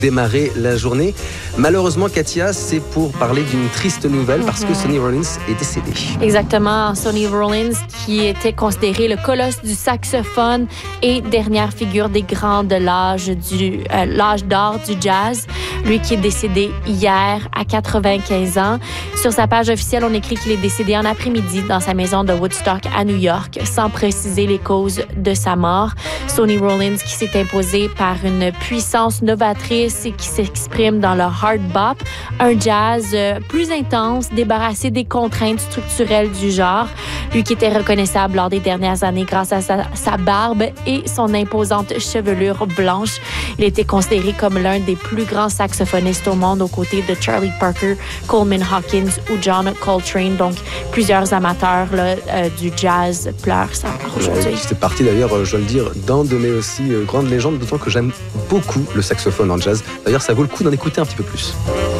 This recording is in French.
démarrer la journée. Malheureusement, Katia, c'est pour parler d'une triste nouvelle parce que Sonny Rollins est décédé. Exactement. Sonny Rollins, qui était considéré le colosse du saxophone et dernière figure des grands de l'âge d'or du jazz. Lui qui est décédé hier à 95 ans. Sur sa page officielle, on écrit qu'il est décédé en après-midi dans sa maison de Woodstock à New York, sans préciser les causes de sa mort. Sonny Rollins qui s'est imposé par une puissance novatrice et qui s'exprime dans le hard bop, un jazz plus intense, débarrassé des contraintes structurelles du genre. Lui qui était reconnaissable lors des dernières années grâce à sa barbe et son imposante chevelure blanche. Il était considéré comme l'un des plus grands saxophonistes au monde aux côtés de Charlie Parker, Coleman Hawkins ou John Coltrane. Donc, plusieurs amateurs du jazz pleurent sa mort aujourd'hui. C'est parti d'ailleurs, je dois le dire, d'un de mes aussi grandes légendes, d'autant que j'aime beaucoup le saxophone en jazz. D'ailleurs, ça vaut le coup d'en écouter un petit peu plus.